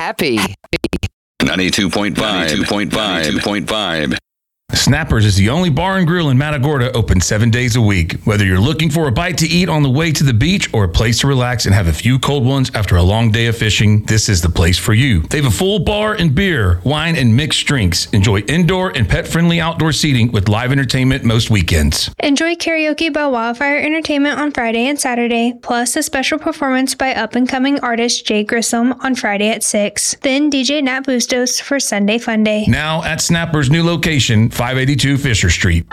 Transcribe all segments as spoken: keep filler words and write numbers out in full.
happy. ninety-two point five. ninety-two point five. ninety-two point five. Snappers is the only bar and grill in Matagorda open seven days a week. Whether you're looking for a bite to eat on the way to the beach or a place to relax and have a few cold ones after a long day of fishing, this is the place for you. They have a full bar and beer, wine, and mixed drinks. Enjoy indoor and pet-friendly outdoor seating with live entertainment most weekends. Enjoy karaoke by Wildfire Entertainment on Friday and Saturday, plus a special performance by up-and-coming artist Jay Grissom on Friday at six. Then D J Nat Bustos for Sunday Fun Day. Now at Snapper's new location, five eighty-two Fisher Street.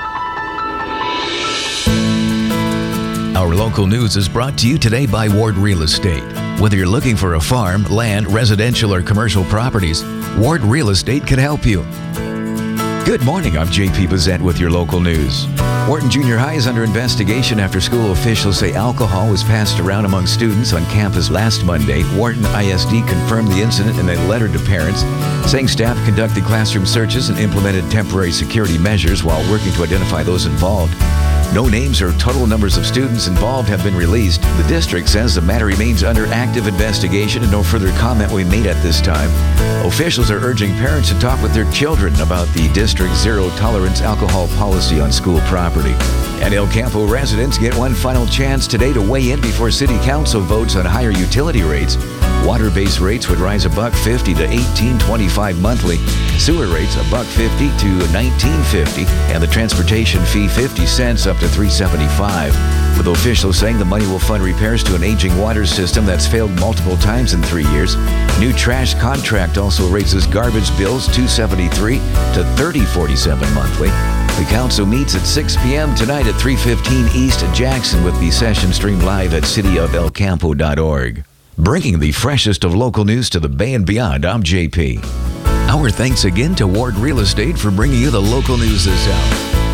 Our local news is brought to you today by Ward Real Estate. Whether you're looking for a farm, land, residential, or commercial properties, Ward Real Estate can help you. Good morning, I'm J P Bazette with your local news. Wharton Junior High is under investigation after school officials say alcohol was passed around among students on campus last Monday. Wharton I S D confirmed the incident in a letter to parents, saying staff conducted classroom searches and implemented temporary security measures while working to identify those involved. No names or total numbers of students involved have been released. The district says the matter remains under active investigation and no further comment will be made at this time. Officials are urging parents to talk with their children about the district's zero-tolerance alcohol policy on school property. And El Campo residents get one final chance today to weigh in before City Council votes on higher utility rates. Water-based rates would rise a buck fifty to eighteen twenty-five monthly. Sewer rates a buck fifty to nineteen fifty, and the transportation fee fifty cents up to three seventy-five. With officials saying the money will fund repairs to an aging water system that's failed multiple times in three years. New trash contract also raises garbage bills two seventy-three to thirty forty-seven monthly. The council meets at six p.m. tonight at three fifteen East Jackson with the session streamed live at city of el campo dot org. Bringing the freshest of local news to the Bay and beyond, I'm J P. Our thanks again to Ward Real Estate for bringing you the local news this hour.